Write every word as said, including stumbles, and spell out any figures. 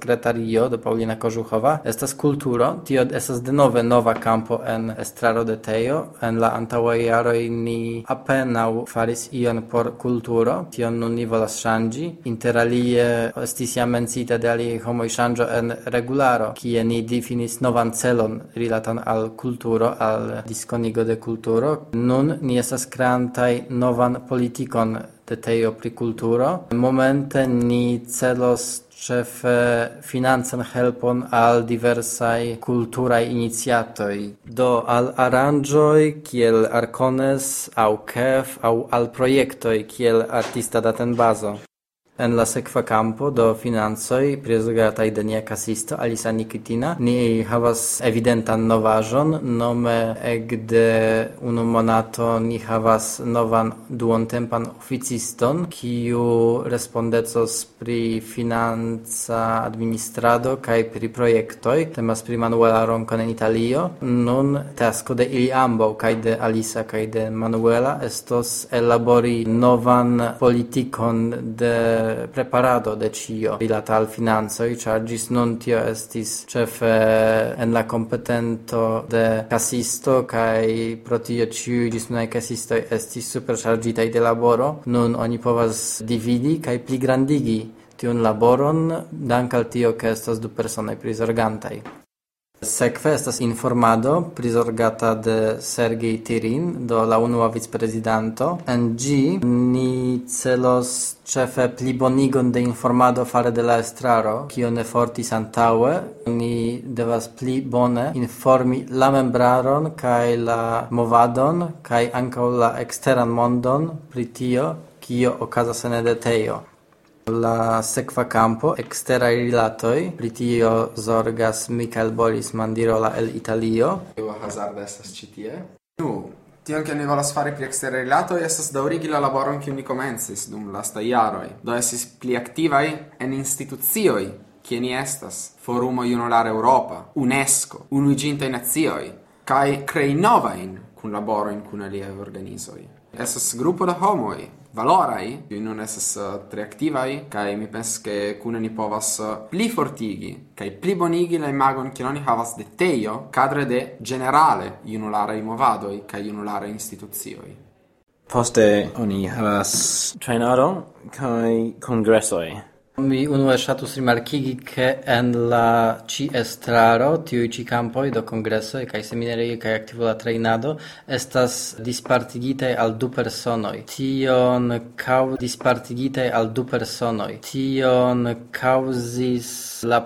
sekretario de Paulina Kożuchowa. Estas kulturo, tio estas denove nova campo en estraro de teo. En la antaŭaj jaroj ni apenaŭ faris ion por kulturo, tion nun ni volas ŝanĝi. Interalie estis jam menciita de aliaj homoj ŝanĝo en regularo, kie ni difinis novan celon rilatan al kulturo, al diskonigo de kulturo. Nun ni estas kreantaj novan politikon de teo pri kulturo. Momente ni celos ĉefe financan helpon al diversaj kulturaj iniciatoj, do al aranĝoj kiel Arcones aŭ Kef aŭ al projektoj kiel Artista Datenbazo. En la sekva campo do financoj prizorgataj de nia kasisto Alisa Nikitina ni havas evidentan novaĵon, nome ekde unu monato ni havas novan duontempan oficiston, kiu respondecos pri financa administrado kaj pri projektoj. Temas pri Manuela Roncon en Italio. Nun tasko de ili ambaŭ, kaj de Alisa kaj de Manuela, estos elabori novan politikon de preparado de ĉio rilata al financoj, ĉar ĝis nun tio estis ĉefe en la kompetento de kasisto kaj pro tio ĉiuj ĝis nunaj kasistoj estis superŝarĝitaj de laboro. Nun oni povas dividi kaj pligrandigi tiun laboron dank al tio ke estas du personoj prizorgantaj. Sekve estas informado prizorgata de Sergej Tirin, do la unua vicprezidanto. En ĝi ni celos ĉefe plibonigon de informado fare de la estraro, kio ne fortis antaŭe. Ni devas pli bone informi la membraron kaj la movadon kaj ankaŭ la eksteran mondon pri tio, kio okazas en editejo. La sekva campo, eksteraj rilatoj, pri tio zorgas Mikael Boris Mandirola el Italio. Io hazarda estas ĉi tie. Nu, tion kion ni volas fari pri eksteraj rilatoj estas daŭrigi la laboron kiun ni komencis dum lastaj jaroj. Do estis pli aktivaj en institucioj, kie ni estas, Forumo Junulara Eŭropa, UNESCO, Unuiĝintaj Nacioj, kaj krei novajn kunlaborojn kun aliaj organizoj. Estas grupo da homoj, valorai, kiuj nun estas uh, tre aktivaj, kaj mi pensas ke kune ni povas uh, pli fortigi kaj plibonigi la imagon kiun oni havas de tejo kadre de ĝenerale junularaj movadoj kaj junularaj institucioj. Poste oni havas trejnado kaj kongresoj. Mi unue ŝatus rimarkigi, ke en la ĉi estraro tiuj ĉi kampoj do kongresoj kaj seminarioj kaj aktiva trejnado estas dispartigitaj al du personoj. Tion kaŭ dispartigitaj al du personoj. Tion kaŭzis la